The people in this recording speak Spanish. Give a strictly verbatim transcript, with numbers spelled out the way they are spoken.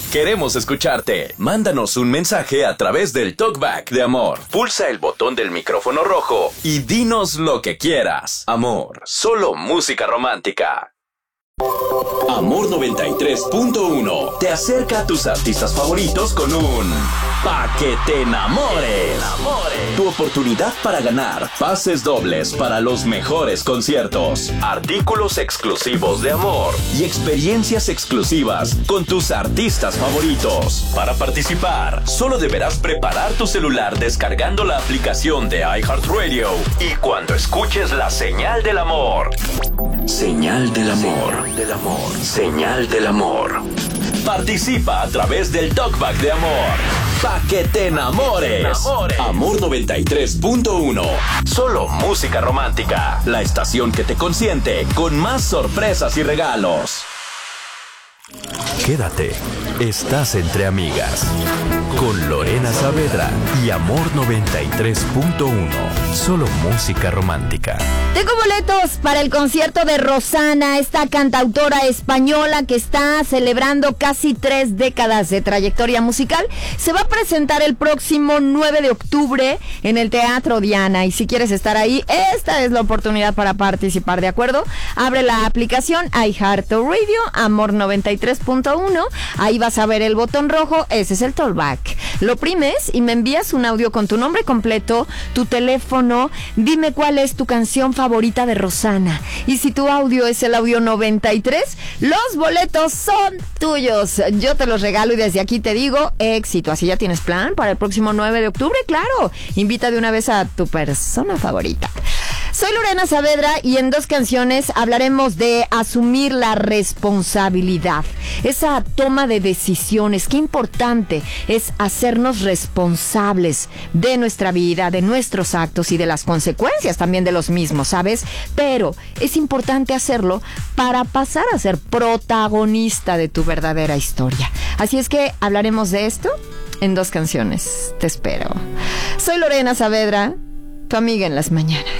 Queremos escucharte. Mándanos un mensaje a través del Talkback de Amor. Pulsa el botón del micrófono rojo y dinos lo que quieras. Amor, solo música romántica. Amor noventa y tres punto uno te acerca a tus artistas favoritos con un Pa' que te enamores. Tu oportunidad para ganar pases dobles para los mejores conciertos, artículos exclusivos de Amor y experiencias exclusivas con tus artistas favoritos. Para participar, solo deberás preparar tu celular descargando la aplicación de iHeartRadio y cuando escuches la señal del amor. Señal del amor. Del amor. Señal del amor. Participa a través del Talkback de Amor. Pa' que te enamores. enamores. Amor noventa y tres punto uno. Solo música romántica. La estación que te consiente con más sorpresas y regalos. Quédate. Estás entre amigas. Con Lorena Saavedra y Amor noventa y tres punto uno. Solo música romántica. Tengo boletos para el concierto de Rosana, esta cantautora española que está celebrando casi tres décadas de trayectoria musical. Se va a presentar el próximo nueve de octubre en el Teatro Diana. Y si quieres estar ahí, esta es la oportunidad para participar, ¿de acuerdo? Abre la aplicación iHeartRadio, Amor noventa y tres punto uno. Ahí vas a ver el botón rojo, ese es el Talkback. Lo primes y me envías un audio con tu nombre completo, tu teléfono, dime cuál es tu canción favorita de Rosana. Y si tu audio es el audio noventa y tres, los boletos son tuyos. Yo te los regalo y desde aquí te digo éxito. Así ya tienes plan para el próximo nueve de octubre, claro. Invita de una vez a tu persona favorita. Soy Lorena Saavedra y en dos canciones hablaremos de asumir la responsabilidad. Esa toma de decisiones, qué importante es hacernos responsables de nuestra vida, de nuestros actos y de las consecuencias también de los mismos, ¿sabes? Pero es importante hacerlo para pasar a ser protagonista de tu verdadera historia. Así es que hablaremos de esto en dos canciones. Te espero. Soy Lorena Saavedra, tu amiga en las mañanas.